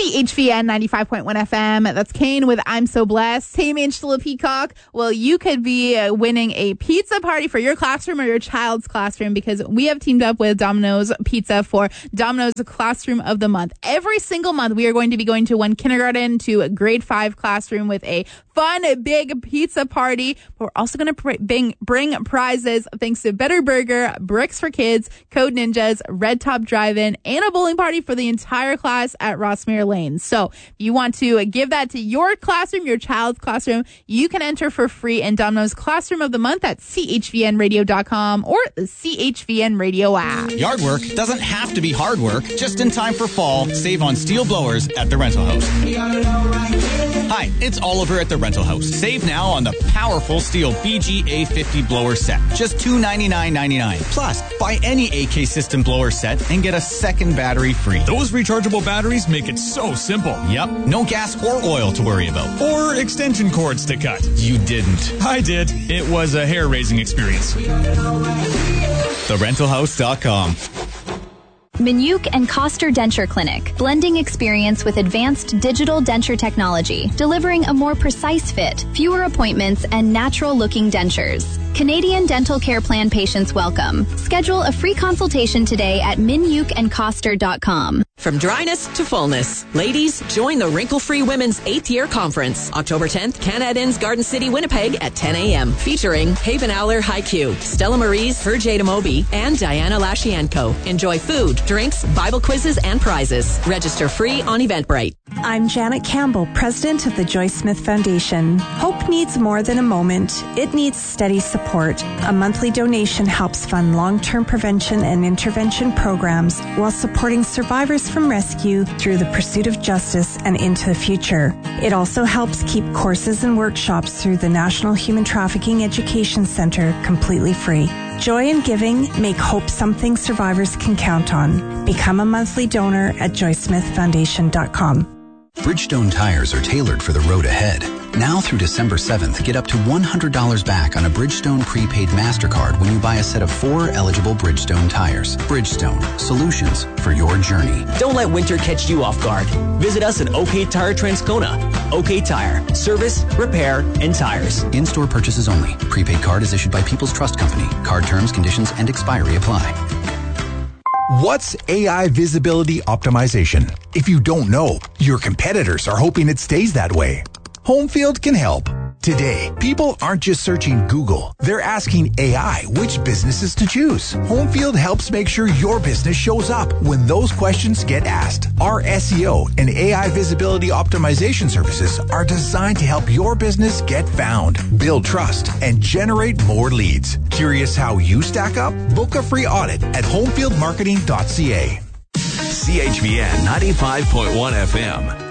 CHVN 95.1 FM. That's Kane with I'm So Blessed. Hey, Angela Peacock. Well, you could be winning a pizza party for your classroom or your child's classroom because we have teamed up with Domino's Pizza for Domino's Classroom of the Month. Every single month, we are going to be going to one kindergarten to a grade 5 classroom with a fun, big pizza party. But we're also going to bring prizes thanks to Better Burger, Bricks for Kids, Code Ninjas, Red Top Drive-In, and a bowling party for the entire class at Rossmere Lane. So if you want to give that to your classroom, your child's classroom, you can enter for free in Domino's Classroom of the Month at chvnradio.com or the CHVN Radio app. Yard work doesn't have to be hard work. Just in time for fall, save on steel blowers at the Rental House. Hi, it's Oliver at the Rental House. Save now on the powerful steel BGA 50 blower set. Just $299.99. Plus, buy any AK system blower set and get a second battery free. Those rechargeable batteries make it so simple. Yep, no gas or oil to worry about. Or extension cords to cut. You didn't. I did. It was a hair-raising experience. TheRentalHouse.com. Minuk and Coster Denture Clinic, blending experience with advanced digital denture technology, delivering a more precise fit, fewer appointments, and natural-looking dentures. Canadian Dental Care Plan patients welcome. Schedule a free consultation today at minukandcoster.com. From dryness to fullness, ladies, join the Wrinkle-Free Women's 8th Year Conference, October 10th, Canada Inns, Garden City, Winnipeg at 10 a.m., featuring Haven Aller Haiku, Stella Maries, Herjada Moby, and Diana Lashienko. Enjoy food, drinks, Bible quizzes, and prizes. Register free on Eventbrite. I'm Janet Campbell, president of the Joyce Smith Foundation. Hope needs more than a moment. It needs steady support. A monthly donation helps fund long-term prevention and intervention programs while supporting survivors from rescue through the pursuit of justice and into the future. It also helps keep courses and workshops through the National Human Trafficking Education Center completely free. Joy in giving, make hope something survivors can count on. Become a monthly donor at joysmithfoundation.com. Bridgestone tires are tailored for the road ahead. Now through December 7th, get up to $100 back on a Bridgestone prepaid MasterCard when you buy a set of 4 eligible Bridgestone tires. Bridgestone, solutions for your journey. Don't let winter catch you off guard. Visit us at OK Tire Transcona. OK Tire. Service, repair, and tires. In-store purchases only. Prepaid card is issued by People's Trust Company. Card terms, conditions, and expiry apply. What's AI visibility optimization? If you don't know, your competitors are hoping it stays that way. Homefield can help. Today, people aren't just searching Google. They're asking AI which businesses to choose. Homefield helps make sure your business shows up when those questions get asked. Our SEO and AI visibility optimization services are designed to help your business get found, build trust, and generate more leads. Curious how you stack up? Book a free audit at homefieldmarketing.ca. CHVN 95.1 FM.